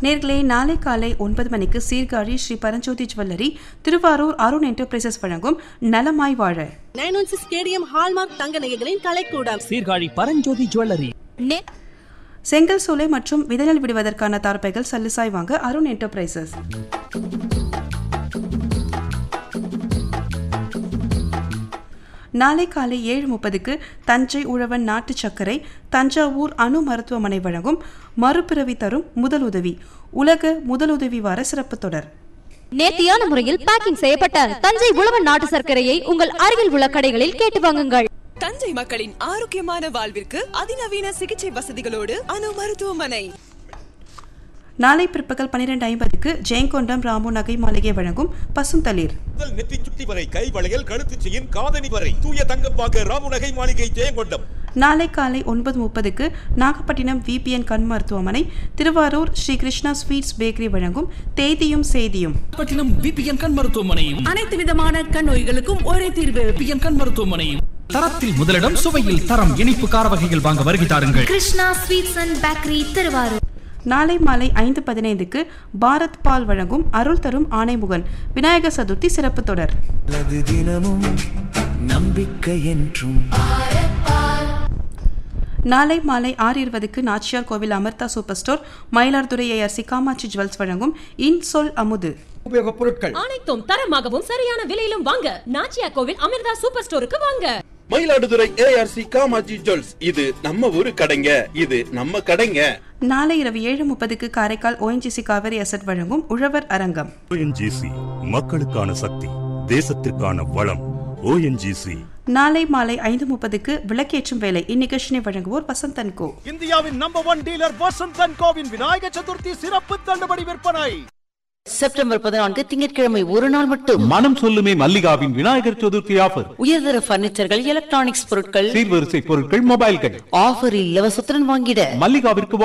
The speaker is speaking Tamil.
நேர்களே, நாளை காலை 9 மணிக்கு சீர்காழி ஸ்ரீ பரஞ்சோதி ஜுவல்லரி, திருவாரூர் அருண் என்டர்பிரைசஸ் வழங்கும் நலமாய் வாழ. 916 கேடிஎம் ஹால்மார்க் தங்க நகைகளின் கலைக்கூடம், சீர்காழி பரஞ்சோதி ஜுவல்லரி. செங்கல் சூளை மற்றும் விதைநெல் விடுவதற்கான தார்ப்பைகள் சல்லுசாய் வாங்க அருண் என்டர்பிரைசஸ். நாளை காலை 7:30க்கு தஞ்சை உழவன் நாட்டு சர்க்கரை, தஞ்சாவூர் அணு மருத்துவமனை வழங்கும் மறுபிறவி தரும் முதலுதவி, உலக முதலுதவி வார சிறப்பு தொடர். நேர்த்தியான முறையில் பேக்கிங் செய்யப்பட்ட தஞ்சை உழவன் நாட்டு சர்க்கரையை உங்கள் அருகில் உள்ள கடைகளில் கேட்டு வாங்குங்கள். தஞ்சை மக்களின் ஆரோக்கியமான வாழ்விற்கு அதிநவீன சிகிச்சை வசதிகளோடு அணு மருத்துவமனை. நாளை பிற்பகல் 12:50க்கு ஜெயங்கொண்டம் ராமு நகை மாளிகை வழங்கும் பசுந்தளிர். நெத்தி சுட்டி வரை கை வளையல், கழுத்து செயின், காதணி வரை தூய தங்கப்பாக ராமு நகை மாளிகை ஜெயங்கொண்டம். நாளை காலை 9:30க்கு நாகப்பட்டினம் விபிஎன் கண் மருத்துவமனை, திருவாரூர் ஸ்ரீ கிருஷ்ணா ஸ்வீட்ஸ் பேக்கரி வழங்கும் தேதியும் செய்தியும். நாகப்பட்டினம் விபிஎன் கண் மருத்துவமனையும் அனைத்து விதமான கண் நோய்களுக்கும் ஒரே தீர்வு. விபிஎன் கண் மருத்துவமனையும். தரத்தில் முதலிடம், சுவையில் தரம். இனிப்பு கார வகைகள் வாங்க வருகை தாருங்கள். Krishna sweets and bakery, Thiruvarur. நாளை மாலை 5:15க்கு பாரத் பால் வழங்கும் அருள் தரும் ஆணைமுகன் விநாயகர் சதுர்த்தி சிறப்பு தொடர். நாளை மாலை 6:20க்கு நாச்சியார் கோவில் Amrita super store, Mayiladuthurai ARC Kamakshi jewels வழங்கும் இன்சொல் அமுது. உபயோகப் பொருட்கள் அனைத்தும் தரமாகவும் சரியான விலையிலும் வாங்க நாச்சியார் கோவில் அமிர்தா சூப்பர் ஸ்டோருக்கு வாங்க. மயிலாடுதுறை ஏஆர்சி காமாட்சி ஜுவல்ஸ், இது நம்ம ஊரு கடைங்க, இது நம்ம கடைங்க. நாளை இரவு 7:30க்கு காரைக்கால் ஓஎன்ஜிசி காவேரி அசட் வழங்கும் உழவர் அரங்கம். ஓஎன்ஜிசி மக்களுக்கான சக்தி, தேசத்திற்கான வளம். ஓஎன்ஜிசி. நாளை மாலை 5:30க்கு விளக்கேற்றும் வேலை. இந்நிகழ்ச்சியை வழங்குவோர் வசந்த் கோ. இந்தியாவின் number 1 dealer Vasanth CoWIN Vinayagar Chaturthi சிறப்பு தள்ளுபடி விற்பனை. செப்டம்பர் 14 திங்கட்கிழமை ஒரு நாள் மட்டும். மனம் சொல்லுமே மல்லிகாவின் விநாயகர் சதுர்த்தி ஆஃபர். உயர்தர பர்னிச்சர்கள், எலக்ட்ரானிக்ஸ் பொருட்கள், சீர்வரிசை பொருட்கள், மொபைல்கள் ஆஃபரில் இலவசத்துடன் வாங்கிட மல்லிகாவிற்கு